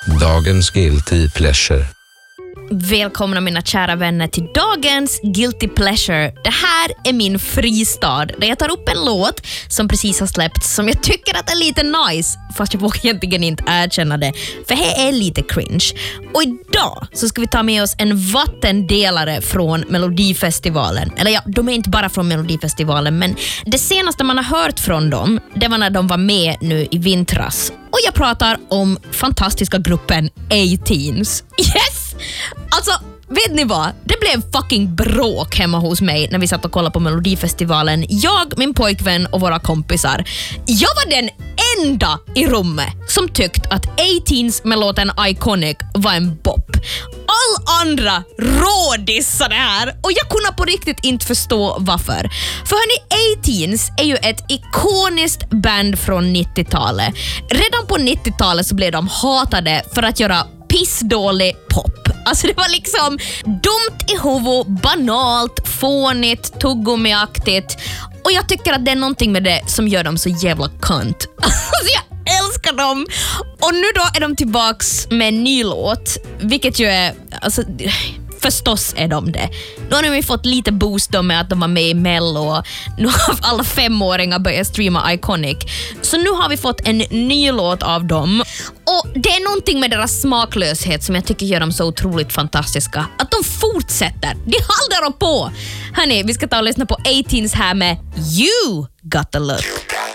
Dagens Guilty Pleasure. Välkomna mina kära vänner till dagens Guilty Pleasure. Det här är min fristad där jag tar upp en låt som precis har släppts som jag tycker att är lite nice, fast jag vågar egentligen inte erkänna det, för det är lite cringe. Och idag så ska vi ta med oss en vattendelare från Melodifestivalen. Eller ja, de är inte bara från Melodifestivalen, men det senaste man har hört från dem, det var när de var med nu i vintras. Och jag pratar om fantastiska gruppen A-Teens. Yes! Alltså, vet ni vad? Det blev fucking bråk hemma hos mig när vi satt och kollade på Melodifestivalen. Jag, min pojkvän och våra kompisar. Jag var den enda i rummet som tyckte att A-Teens med låten Iconic var en bop. All andra rådissade här och jag kunde på riktigt inte förstå varför. För hörni, A-Teens är ju ett ikoniskt band från 90-talet. Redan på 90-talet så blev de hatade för att göra pissdålig pop. Alltså det var liksom dumt i huvudet, banalt, fånigt, tuggummiaktigt. Och jag tycker att det är någonting med det som gör dem så jävla kunt. Alltså jag älskar dem. Och nu då är de tillbaks med en ny låt, vilket ju är, alltså, förstås är de det. Nu har de fått lite boost då med att de var med i Mello. Nu har alla 5-åringar börjat streama Iconic. Så nu har vi fått en ny låt av dem. Och det är någonting med deras smaklöshet som jag tycker gör dem så otroligt fantastiska. Att de fortsätter. De håller på. Hörni, vi ska ta och lyssna på A-Teens här med You Got The Look.